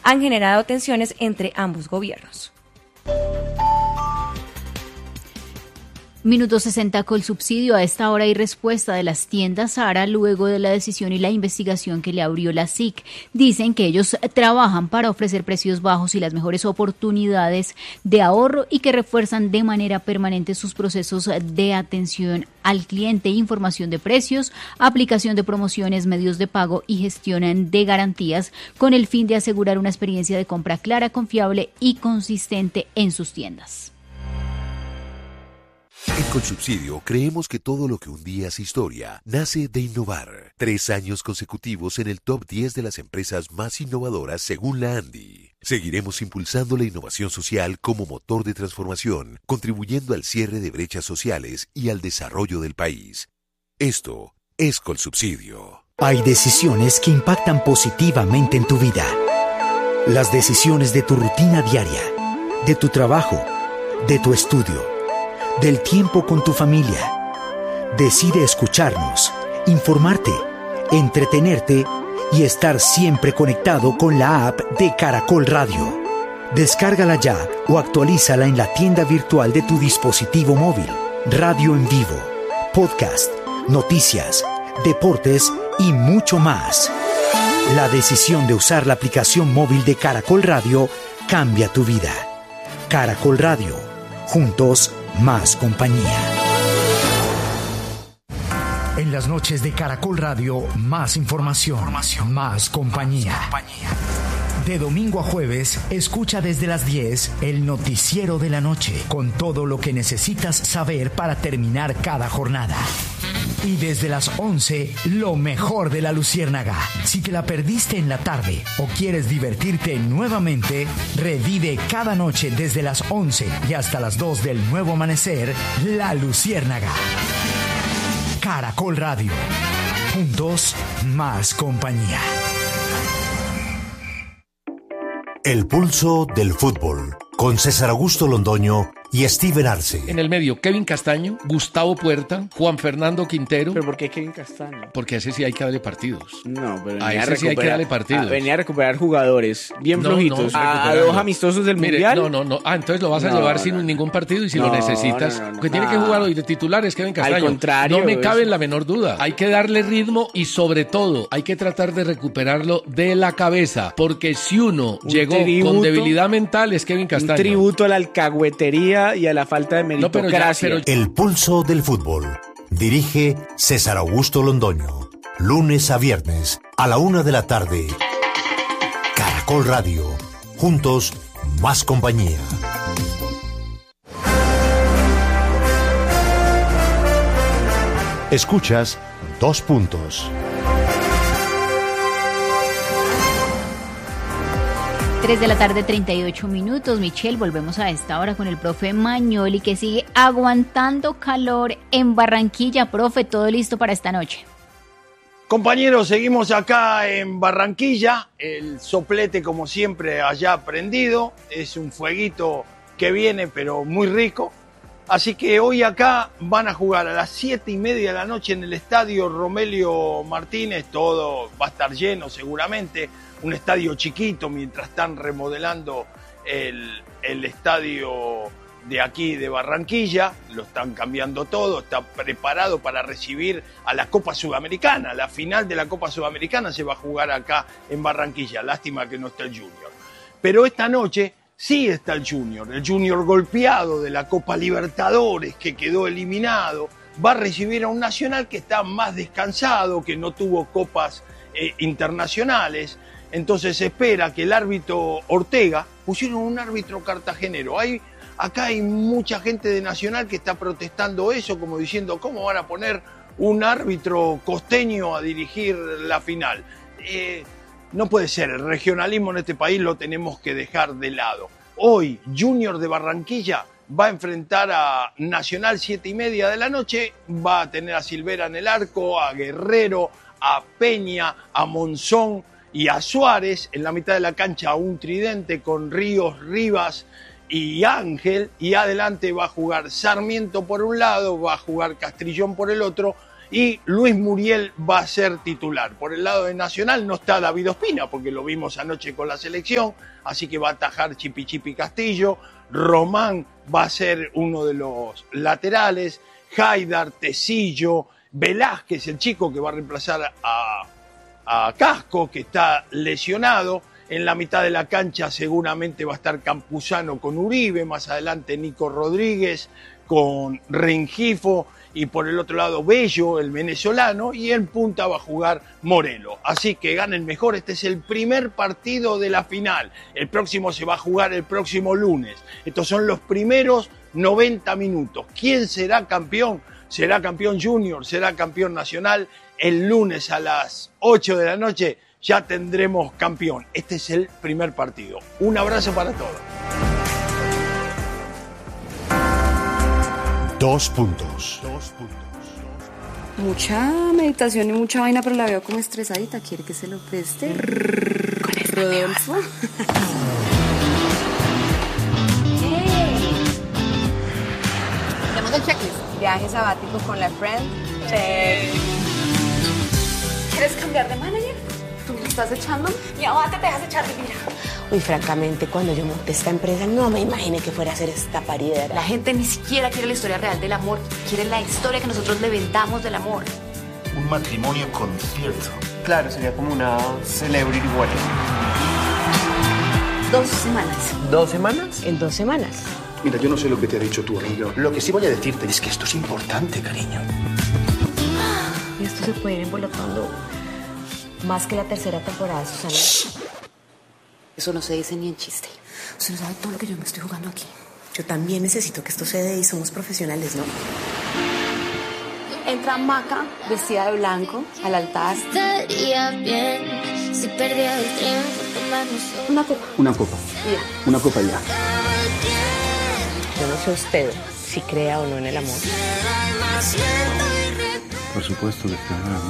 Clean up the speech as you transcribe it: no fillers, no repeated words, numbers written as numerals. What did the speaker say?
han generado tensiones entre ambos gobiernos. Minuto 60 Colsubsidio. A esta hora hay respuesta de las tiendas Zara luego de la decisión y la investigación que le abrió la SIC. Dicen que ellos trabajan para ofrecer precios bajos y las mejores oportunidades de ahorro y que refuerzan de manera permanente sus procesos de atención al cliente, información de precios, aplicación de promociones, medios de pago y gestión de garantías con el fin de asegurar una experiencia de compra clara, confiable y consistente en sus tiendas. En Colsubsidio creemos que todo lo que un día es historia nace de innovar. 3 años consecutivos en el top 10 de las empresas más innovadoras según la ANDI. Seguiremos impulsando la innovación social como motor de transformación, contribuyendo al cierre de brechas sociales y al desarrollo del país. Esto es Colsubsidio. Hay decisiones que impactan positivamente en tu vida. Las decisiones de tu rutina diaria, de tu trabajo, de tu estudio, del tiempo con tu familia. Decide escucharnos, informarte, entretenerte y estar siempre conectado con la app de Caracol Radio. Descárgala ya o actualízala en la tienda virtual de tu dispositivo móvil. Radio en vivo, podcast, noticias, deportes y mucho más. La decisión de usar la aplicación móvil de Caracol Radio cambia tu vida. Caracol Radio. Juntos, más compañía. En las noches de Caracol Radio, más información, más compañía. De domingo a jueves, escucha desde las 10 el noticiero de la noche, con todo lo que necesitas saber para terminar cada jornada. Y desde las 11, lo mejor de La Luciérnaga. Si te la perdiste en la tarde o quieres divertirte nuevamente, revive cada noche desde las 11 y hasta las 2 del nuevo amanecer, La Luciérnaga. Caracol Radio. Juntos, más compañía. El pulso del fútbol, con César Augusto Londoño y Steven Arce. En el medio, Kevin Castaño, Gustavo Puerta, Juan Fernando Quintero. ¿Pero por qué Kevin Castaño? Porque a ese sí hay que darle partidos. No, pero a ese sí hay que darle partidos. Venía a recuperar jugadores bien flojitos. A 2 amistosos del Mundial. No. Entonces lo vas a llevar sin ningún partido y si lo necesitas. Porque tiene que jugar hoy de titular es Kevin Castaño. Al contrario. No me cabe la menor duda. Hay que darle ritmo y sobre todo hay que tratar de recuperarlo de la cabeza. Porque si uno llegó con debilidad mental es Kevin Castaño. Un tributo a la alcahuetería y a la falta de meritocracia. El pulso del fútbol. Dirige César Augusto Londoño. Lunes a viernes a la 1 de la tarde. Caracol Radio. Juntos, más compañía. Escuchas 2 puntos. 3 de la tarde, 38 minutos. Michelle, volvemos a esta hora con el profe Magnoli, que sigue aguantando calor en Barranquilla. Profe, todo listo para esta noche. Compañeros, seguimos acá en Barranquilla. El soplete, como siempre, allá prendido. Es un fueguito que viene, pero muy rico. Así que hoy acá van a jugar a las 7:30 de la noche en el estadio Romelio Martínez. Todo va a estar lleno seguramente. Un estadio chiquito mientras están remodelando el estadio de aquí de Barranquilla. Lo están cambiando todo. Está preparado para recibir a la Copa Sudamericana. La final de la Copa Sudamericana se va a jugar acá en Barranquilla. Lástima que no está el Junior. Pero esta noche sí está el Junior golpeado de la Copa Libertadores, que quedó eliminado, va a recibir a un Nacional que está más descansado, que no tuvo copas internacionales. Entonces se espera que el árbitro Ortega, pusieron un árbitro cartagenero. Acá hay mucha gente de Nacional que está protestando eso, como diciendo, ¿cómo van a poner un árbitro costeño a dirigir la final? No puede ser, el regionalismo en este país lo tenemos que dejar de lado. Hoy, Junior de Barranquilla va a enfrentar a Nacional 7:30 de la noche, va a tener a Silvera en el arco, a Guerrero, a Peña, a Monzón y a Suárez. En la mitad de la cancha un tridente con Ríos, Rivas y Ángel, y adelante va a jugar Sarmiento por un lado, va a jugar Castrillón por el otro, y Luis Muriel va a ser titular. Por el lado de Nacional no está David Ospina, porque lo vimos anoche con la selección, así que va a atajar Chipi Castillo. Román va a ser uno de los laterales, Haidar, Tecillo, Velázquez, el chico que va a reemplazar a Casco, que está lesionado. En la mitad de la cancha seguramente va a estar Campuzano con Uribe, más adelante Nico Rodríguez con Rengifo, y por el otro lado Bello, el venezolano, y en punta va a jugar Morelo. Así que gana el mejor. Este es el primer partido de la final. El próximo se va a jugar el próximo lunes. Estos son los primeros 90 minutos. ¿Quién será campeón? ¿Será campeón Junior? ¿Será campeón Nacional? El lunes a las 8 de la noche ya tendremos campeón. Este es el primer partido. Un abrazo para todos. 2 puntos. Mucha meditación y mucha vaina, pero la veo como estresadita. ¿Quiere que se lo preste? Rodolfo. Tenemos el checklist. Viaje sabático con la friend. ¿Quieres cambiar de manager? ¿Tú me estás echando? Y ahora te dejas echar de mira. Uy, francamente, cuando yo monté esta empresa no me imaginé que fuera a ser esta paridera. La gente ni siquiera quiere la historia real del amor, quiere la historia que nosotros le vendamos del amor. Un matrimonio concierto. Claro, sería como una celebrity wedding. 2 semanas. ¿2 semanas? En 2 semanas. Mira, yo no sé lo que te ha dicho tu amigo. Lo que sí voy a decirte es que esto es importante, cariño. Y esto se puede ir embolatando más que la tercera temporada de Susana. Eso no se dice ni en chiste. Usted no sabe todo lo que yo me estoy jugando aquí. Yo también necesito que esto se dé y somos profesionales, ¿no? Entra Maca, vestida de blanco, al altar. Estaría bien si perdiera el tiempo tomarnos una copa. Una copa. Ya. Una copa ya. Yo no sé usted si crea o no en el amor. Por supuesto que creo en el amor.